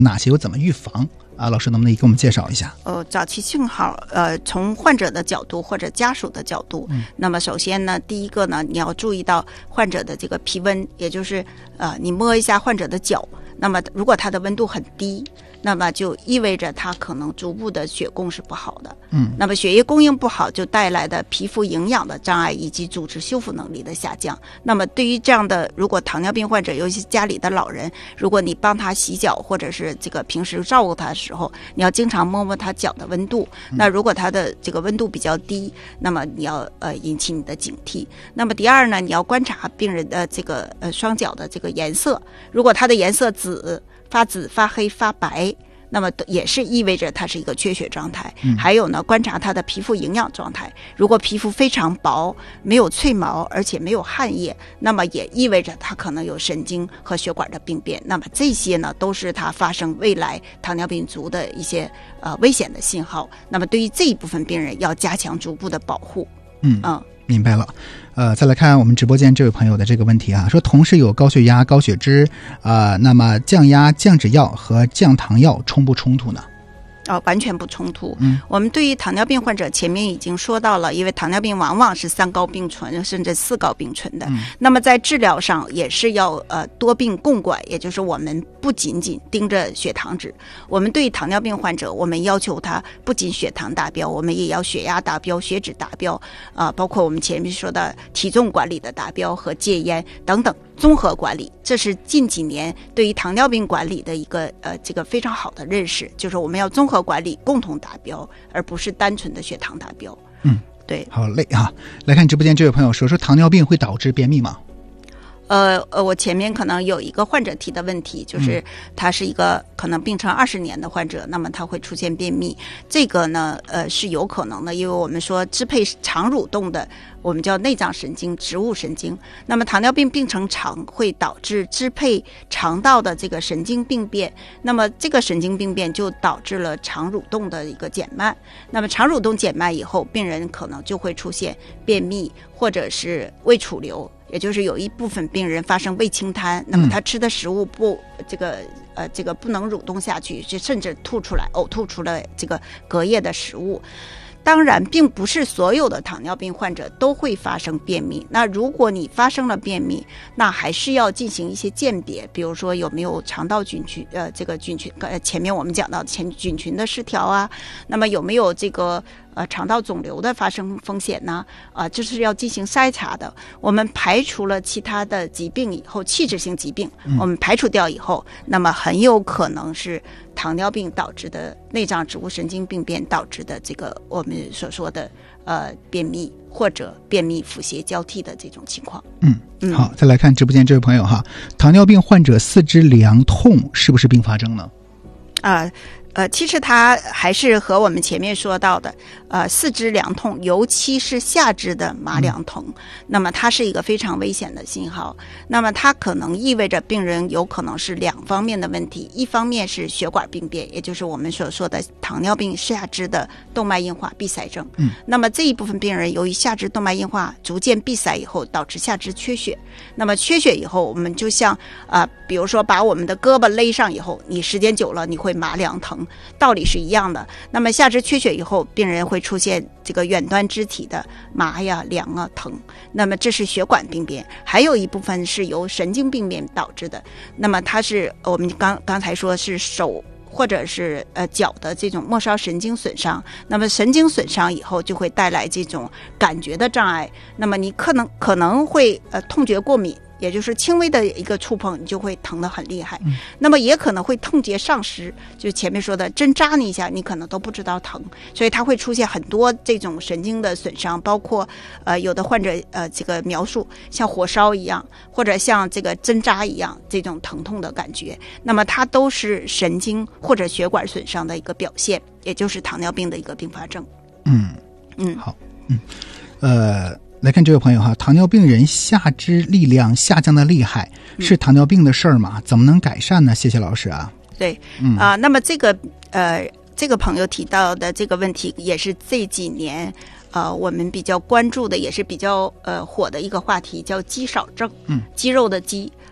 哪些又怎么预防啊？老师能不能给我们介绍一下？ 早期信号，从患者的角度或者家属的角度，那么首先呢，第一个呢，你要注意到患者的这个皮温，也就是你摸一下患者的脚，那么如果他的温度很低，那么就意味着他可能足部的血供是不好的。那么血液供应不好就带来的皮肤营养的障碍以及组织修复能力的下降。那么对于这样的，如果糖尿病患者，尤其是家里的老人，如果你帮他洗脚或者是这个平时照顾他的时候，你要经常摸摸他脚的温度。那如果他的这个温度比较低，那么你要引起你的警惕。那么第二呢，你要观察病人的这个双脚的这个颜色，如果他的颜色发紫、发黑、发白，那么也是意味着它是一个缺血状态。还有呢，观察它的皮肤营养状态，如果皮肤非常薄，没有脆毛，而且没有汗液，那么也意味着它可能有神经和血管的病变。那么这些呢，都是它发生未来糖尿病足的一些危险的信号。那么对于这一部分病人，要加强足部的保护。 明白了。再来看我们直播间这位朋友的这个问题啊，说同时有高血压、高血脂那么降压、降脂药和降糖药冲不冲突呢？ 完全不冲突。我们对于糖尿病患者前面已经说到了，因为糖尿病往往是3高并存甚至4高并存的。那么在治疗上也是要多病共管，也就是我们不仅仅盯着血糖值，我们对于糖尿病患者，我们要求他不仅血糖达标，我们也要血压达标、血脂达标包括我们前面说的体重管理的达标和戒烟等等综合管理。这是近几年对于糖尿病管理的一个这个非常好的认识，就是我们要综合管理，共同达标，而不是单纯的血糖达标。对。 好嘞啊！来看直播间这位朋友说糖尿病会导致便秘吗？ 我前面可能有一个患者提的问题，就是他是一个可能病程20年的患者，那么他会出现便秘，这个呢是有可能的，因为我们说支配肠蠕动的我们叫内脏神经、植物神经，那么糖尿病病程长会导致支配肠道的这个神经病变，那么这个神经病变就导致了肠蠕动的一个减慢，那么肠蠕动减慢以后，病人可能就会出现便秘或者是胃储流，也就是有一部分病人发生胃清瘫，那么他吃的食物这个不能蠕动下去，甚至呕吐出来这个隔夜的食物。当然并不是所有的糖尿病患者都会发生便秘，那如果你发生了便秘，那还是要进行一些鉴别，比如说有没有肠道菌群这个菌群前面我们讲到菌群的失调啊，那么有没有这个肠道肿瘤的发生风险呢？这是要进行筛查的。我们排除了其他的疾病以后，器质性疾病我们排除掉以后，那么很有可能是糖尿病导致的内脏植物神经病变导致的这个我们所说的便秘或者便秘腹泻交替的这种情况。 好，再来看直播间这位朋友哈，糖尿病患者四肢凉痛是不是并发症呢？ 其实它还是和我们前面说到的四肢凉痛，尤其是下肢的麻凉痛，那么它是一个非常危险的信号。那么它可能意味着病人有可能是2方面的问题，一方面是血管病变，也就是我们所说的糖尿病下肢的动脉硬化闭塞症。那么这一部分病人由于下肢动脉硬化逐渐闭塞以后，导致下肢缺血。那么缺血以后，我们就像比如说把我们的胳膊勒上以后，你时间久了你会麻凉疼，道理是一样的。那么下肢缺血以后，病人会出现这个远端肢体的麻呀、凉啊、疼，那么这是血管病变。还有一部分是由神经病变导致的，那么它是我们刚才说是手或者是脚的这种末梢神经损伤，那么神经损伤以后就会带来这种感觉的障碍，那么你可能会痛觉过敏，也就是轻微的一个触碰你就会疼得很厉害，那么也可能会痛觉丧失，就前面说的针扎你一下你可能都不知道疼，所以它会出现很多这种神经的损伤，包括有的患者这个描述像火烧一样，或者像这个针扎一样这种疼痛的感觉，那么它都是神经或者血管损伤的一个表现，也就是糖尿病的一个并发症。 好，来看这位朋友哈，糖尿病人下肢力量下降的厉害，是糖尿病的事儿吗？怎么能改善呢？谢谢老师啊。 对，那么这个朋友提到的这个问题，也是这几年我们比较关注的，也是比较火的一个话题，叫肌少症。肌肉的肌，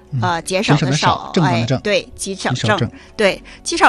减少的少， 正常的正， 对，肌少症， 对，肌少